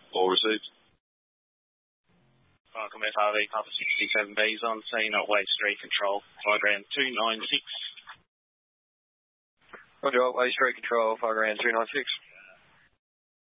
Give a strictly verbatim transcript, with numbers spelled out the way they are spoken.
All received. Command Harvey, Papa sixty-seven B's on scene at Way Street Control, fire ground two nine six. Roger, Way Street Control, fire ground two nine six.